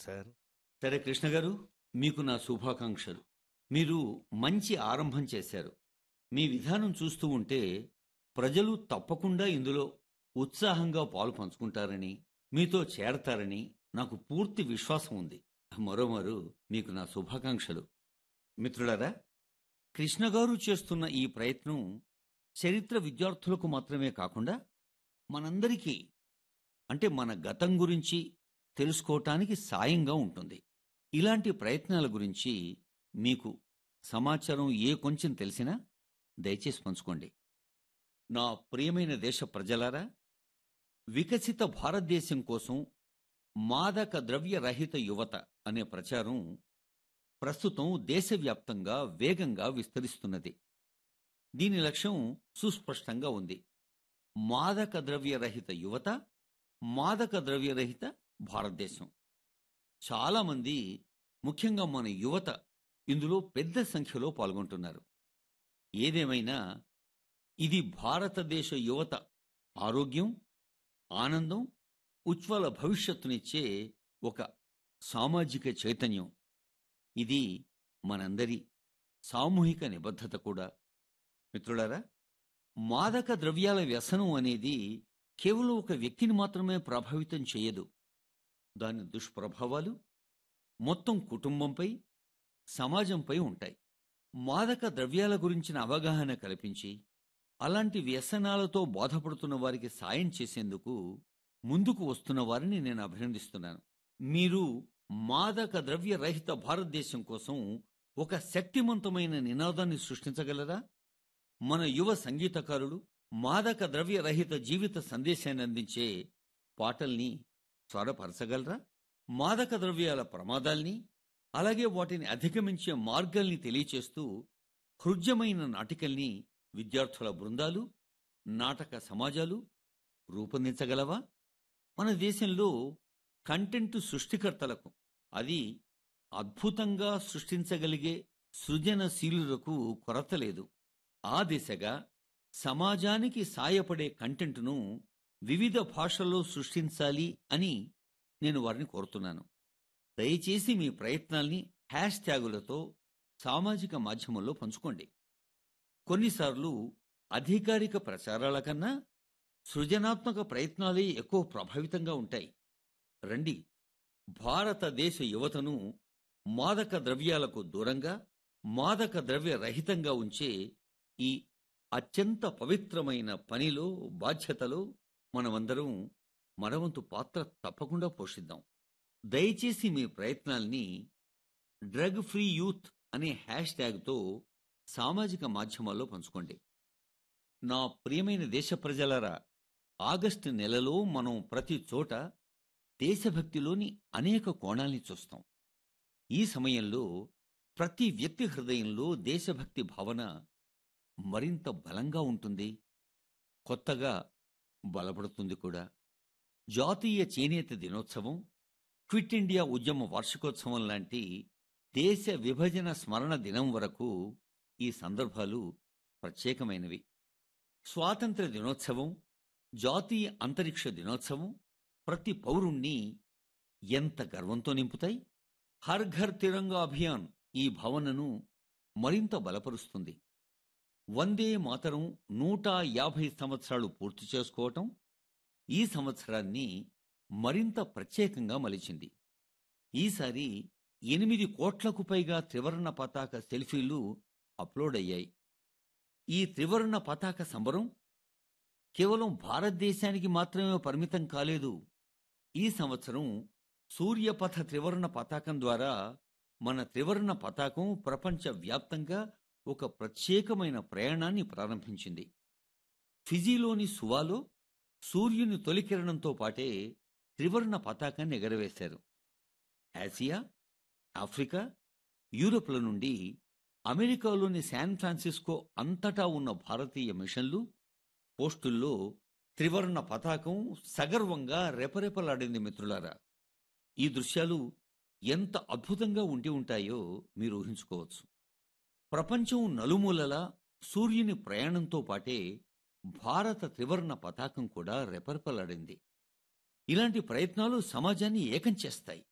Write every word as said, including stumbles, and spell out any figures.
Sir. సరే కృష్ణ గారు, మీకు నా శుభాకాంక్షలు. మీరు మంచి ఆరంభం చేశారు. మీ విధానం చూస్తూ ఉంటే ప్రజలు తప్పకుండా ఇందులో ఉత్సాహంగా పాలు పంచుకుంటారని, మీతో చేరతారని నాకు పూర్తి విశ్వాసం ఉంది. మరోమారు మీకు నా శుభాకాంక్షలు. మిత్రులారా, కృష్ణ గారు చేస్తున్న ఈ ప్రయత్నం చరిత్ర విద్యార్థులకు మాత్రమే కాకుండా మనందరికీ, అంటే మన గతం గురించి తెలుసుకోవటానికి సాయంగా ఉంటుంది. ఇలాంటి ప్రయత్నాల గురించి మీకు సమాచారం ఏ కొంచెం తెలిసినా దయచేసి పంచుకోండి. నా ప్రియమైన దేశ ప్రజలారా, వికసిత భారతదేశం కోసం మాదక ద్రవ్య రహిత యువత అనే ప్రచారం ప్రస్తుతం దేశవ్యాప్తంగా వేగంగా విస్తరిస్తున్నది. దీని లక్ష్యం సుస్పష్టంగా ఉంది: మాదక ద్రవ్య రహిత యువత, మాదక ద్రవ్య రహిత భారతదేశం. చాలామంది, ముఖ్యంగా మన యువత ఇందులో పెద్ద సంఖ్యలో పాల్గొంటున్నారు. ఏదేమైనా ఇది భారతదేశ యువత ఆరోగ్యం, ఆనందం, ఉజ్వల భవిష్యత్తునిచ్చే ఒక సామాజిక చైతన్యం. ఇది మనందరి సామూహిక నిబద్ధత కూడా. మిత్రులారా, మాదక ద్రవ్యాల వ్యసనం అనేది కేవలం ఒక వ్యక్తిని మాత్రమే ప్రభావితం చేయదు. దాని దుష్ప్రభావాలు మొత్తం కుటుంబంపై, సమాజంపై ఉంటాయి. మాదక ద్రవ్యాల గురించిన అవగాహన కల్పించి అలాంటి వ్యసనాలతో బాధపడుతున్న వారికి సాయం చేసేందుకు ముందుకు వస్తున్న వారిని నేను అభినందిస్తున్నాను. మీరు మాదక ద్రవ్య రహిత భారతదేశం కోసం ఒక శక్తివంతమైన నినాదాన్ని సృష్టించగలరా? మన యువ సంగీతకారులు మాదక ద్రవ్య రహిత జీవిత సందేశాన్ని అందించే పాటల్ని స్వరపరచగలరా? మాదక ద్రవ్యాల ప్రమాదాల్ని, అలాగే వాటిని అధిగమించే మార్గాల్ని తెలియచేస్తూ హృద్యమైన నాటికల్ని విద్యార్థుల బృందాలు, నాటక సమాజాలు రూపొందించగలవా? మన దేశంలో కంటెంట్ సృష్టికర్తలకు, అది అద్భుతంగా సృష్టించగలిగే సృజనశీలులకు కొరత లేదు. ఆ దిశగా సమాజానికి సాయపడే కంటెంట్ను వివిధ భాషల్లో సృష్టించాలి అని నేను వారిని కోరుతున్నాను. దయచేసి మీ ప్రయత్నాల్ని హ్యాష్ ట్యాగులతో సామాజిక మాధ్యమంలో పంచుకోండి. కొన్నిసార్లు అధికారిక ప్రచారాల కన్నా సృజనాత్మక ప్రయత్నాలే ఎక్కువ ప్రభావితంగా ఉంటాయి. రండి, భారతదేశ యువతను మాదక ద్రవ్యాలకు దూరంగా, మాదక ద్రవ్య రహితంగా ఉంచే ఈ అత్యంత పవిత్రమైన పనిలో, బాధ్యతలో మనమందరం మనవంతు పాత్ర తప్పకుండా పోషిద్దాం. దయచేసి మీ ప్రయత్నాల్ని డ్రగ్ ఫ్రీ యూత్ అనే హ్యాష్ ట్యాగ్తో సామాజిక మాధ్యమాల్లో పంచుకోండి. నా ప్రియమైన దేశ ప్రజలారా, ఆగస్టు నెలలో మనం ప్రతి చోట దేశభక్తిలోని అనేక కోణాల్ని చూస్తాం. ఈ సమయంలో ప్రతి వ్యక్తి హృదయంలో దేశభక్తి భావన మరింత బలంగా ఉంటుంది, కొత్తగా బలపడుతుంది కూడా. జాతీయ చేనేత దినోత్సవం, క్విట్ ఇండియా ఉద్యమ వార్షికోత్సవం లాంటి దేశ విభజన స్మరణ దినం వరకు ఈ సందర్భాలు ప్రత్యేకమైనవి. స్వాతంత్ర్య దినోత్సవం, జాతీయ అంతరిక్ష దినోత్సవం ప్రతి పౌరుణ్ణి ఎంత గర్వంతో నింపుతాయి. హర్ ఘర్ తిరంగా అభియాన్ ఈ భావనను మరింత బలపరుస్తుంది. వందే మాతరం నూట యాభై సంవత్సరాలు పూర్తి చేసుకోవటం ఈ సంవత్సరాన్ని మరింత ప్రత్యేకంగా మలిచింది. ఈసారి ఎనిమిది కోట్లకు పైగా త్రివర్ణ పతాక సెల్ఫీలు అప్లోడ్ అయ్యాయి. ఈ త్రివర్ణ పతాక సంబరం కేవలం భారతదేశానికి మాత్రమే పరిమితం కాలేదు. ఈ సంవత్సరం సూర్యపథ త్రివర్ణ పతాకం ద్వారా మన త్రివర్ణ పతాకం ప్రపంచవ్యాప్తంగా ఒక ప్రత్యేకమైన ప్రయాణాన్ని ప్రారంభించింది. ఫిజీలోని సువాలో సూర్యుని తొలికిరణంతో పాటే త్రివర్ణ పతాకాన్ని ఎగరవేశారు. ఆసియా, ఆఫ్రికా, యూరోప్ల నుండి అమెరికాలోని శాన్ ఫ్రాన్సిస్కో అంతటా ఉన్న భారతీయ మిషన్లు, పోస్టుల్లో త్రివర్ణ పతాకం సగర్వంగా రెపరెపలాడింది. మిత్రులారా, ఈ దృశ్యాలు ఎంత అద్భుతంగా ఉండి ఉంటాయో మీరు ఊహించుకోవచ్చు. ప్రపంచం నలుమూలలా సూర్యుని ప్రయాణంతో పాటే భారత త్రివర్ణ పతాకం కూడా రెపరెపలాడింది. ఇలాంటి ప్రయత్నాలు సమాజాన్ని ఏకం చేస్తాయి.